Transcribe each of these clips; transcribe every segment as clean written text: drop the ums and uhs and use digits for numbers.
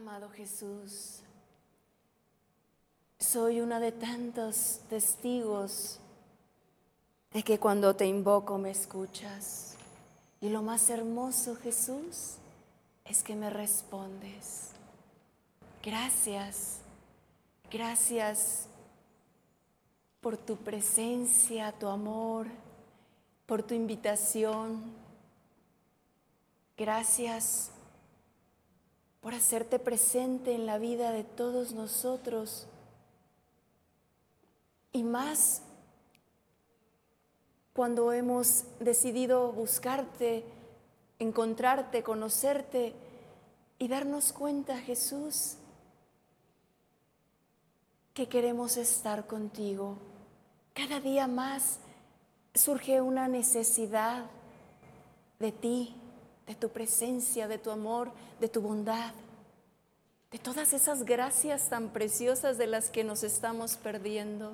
Amado Jesús, soy una de tantos testigos de que cuando te invoco me escuchas. Y lo más hermoso, Jesús, es que me respondes. Gracias, gracias por tu presencia, tu amor, por tu invitación. Gracias por hacerte presente en la vida de todos nosotros. Y más cuando hemos decidido buscarte, encontrarte, conocerte y darnos cuenta, Jesús, que queremos estar contigo. Cada día más surge una necesidad de ti, de tu presencia, de tu amor, de tu bondad, de todas esas gracias tan preciosas de las que nos estamos perdiendo.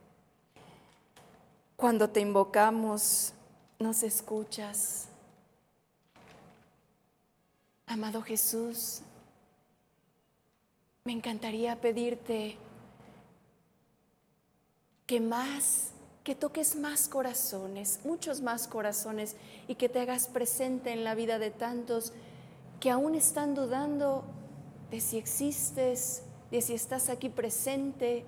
Cuando te invocamos, nos escuchas. Amado Jesús, me encantaría pedirte que toques más corazones, muchos más corazones, y que te hagas presente en la vida de tantos que aún están dudando de si existes, de si estás aquí presente,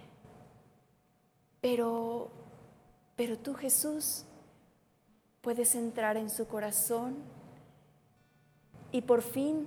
pero tú, Jesús, puedes entrar en su corazón y por fin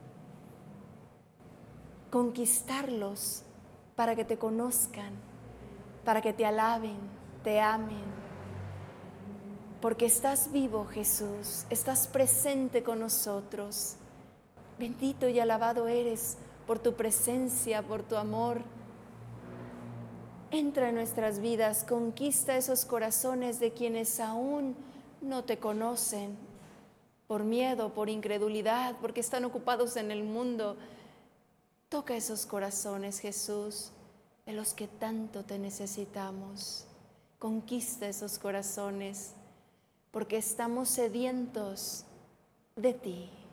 conquistarlos para que te conozcan, para que te alaben, te amen. Porque estás vivo, Jesús, estás presente con nosotros. Bendito y alabado eres por tu presencia, por tu amor. Entra en nuestras vidas, conquista esos corazones de quienes aún no te conocen, por miedo, por incredulidad, porque están ocupados en el mundo. Toca esos corazones, Jesús, de los que tanto te necesitamos. Conquista esos corazones, porque estamos sedientos de ti.